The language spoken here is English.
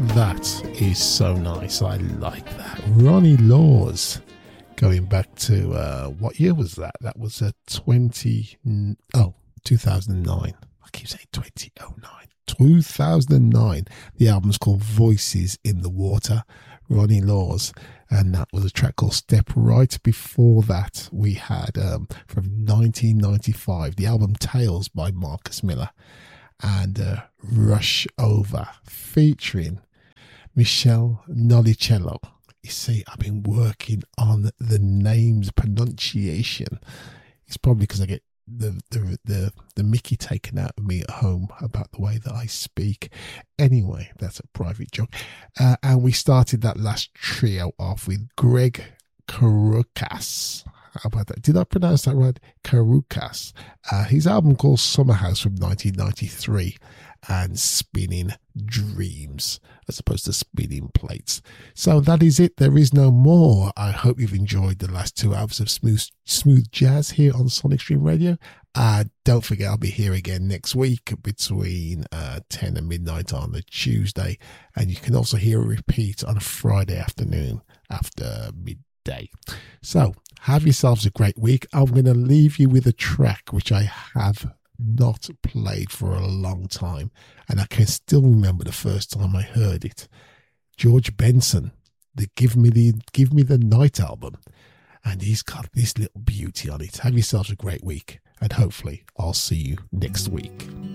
That is so nice. I like that. Ronnie Laws. Going back to, what year was that? That was 2009. I keep saying 2009. 2009. The album's called Voices in the Water. Ronnie Laws. And that was a track called Step Right. Before that, we had, from 1995, the album Tales by Marcus Miller. And Rush Over, featuring Michelle Nolicello. You see, I've been working on the names pronunciation. It's probably because I get the Mickey taken out of me at home about the way that I speak. Anyway, that's a private joke. And we started that last trio off with Greg Karukas. How about that? Did I pronounce that right? Karukas. His album called Summerhouse from 1993 and Spinning Dreams as opposed to Spinning Plates. So that is it. There is no more. I hope you've enjoyed the last 2 hours of smooth jazz here on Sonic Stream Radio. Don't forget, I'll be here again next week between 10 and midnight on a Tuesday. And you can also hear a repeat on a Friday afternoon after midday. So have yourselves a great week. I'm going to leave you with a track which I have not played for a long time, and I can still remember the first time I heard it. George Benson, the Give Me the Night album, and he's got this little beauty on it. Have yourselves a great week, and hopefully I'll see you next week.